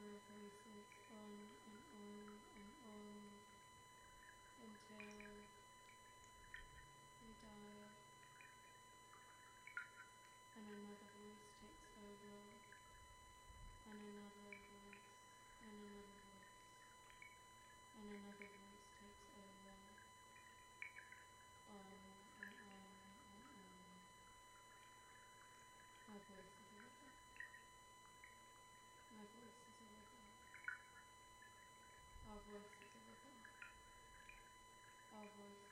our voices on and on and on until we die, and another voice takes over, and another voice, and another voice, and another voice takes over, on and on and on. My voice is a river. My voice is a river. Our voice is a river. Our voice